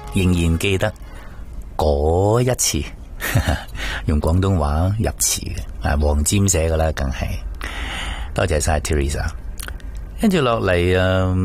仍然記得嗰一次用廣東話入詞嘅，黃霑寫噶啦，梗係多謝晒 Teresa。跟住落嚟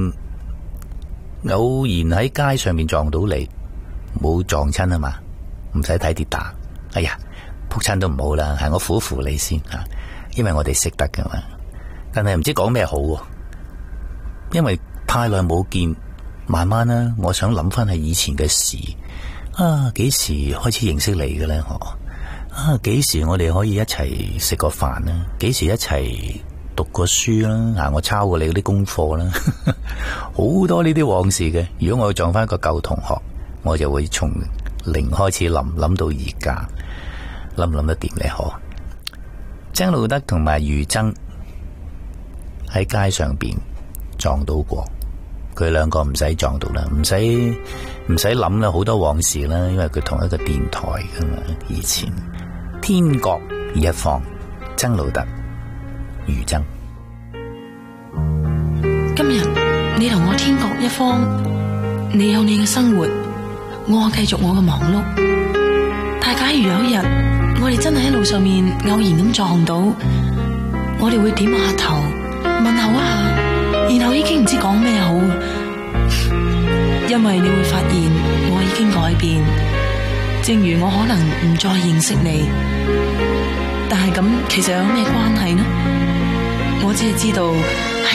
偶然喺街上面撞到你，冇撞親啊嘛，唔使睇跌打。哎呀，撲親都唔好啦，係我扶扶你先吓，因為我哋識得噶嘛。但係唔知講咩好，因為太耐冇見，慢慢啦，我想諗翻係以前嘅事啊，幾時開始認識你嘅咧？啊，幾時我哋可以一齊食個飯啦？幾時一齊讀過書啦？我抄過你嗰啲功課啦，好多呢啲往事嘅。如果我撞翻一個舊同學，我就會從零開始諗到而家，諗唔諗得掂咧？曾路德同埋余爭喺街上邊撞到過，佢兩個唔使撞到啦，唔使諗啦，好多往事啦，因為佢同一個電台噶嘛。以前天各一方，曾路德、余爭。 今日你同我天各一方，你有你嘅生活，我繼續我嘅忙碌。但假如有一日我哋真係喺路上面偶然咁撞到，我哋會點下頭問候一下，然後已經唔知講咩好，因為你會發現我已經改變，正如我可能唔再認識你，但係咁其實有咩關係呢？我只係知道